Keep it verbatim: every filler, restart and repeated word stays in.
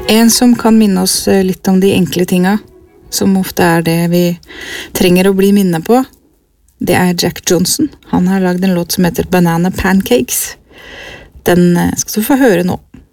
En som kan minne oss litt om de enkle tinga, som ofte er det vi trenger å bli minnet på, det er Jack Johnson. Han har lagd en låt som heter Banana Pancakes. Den skal du få høre nå.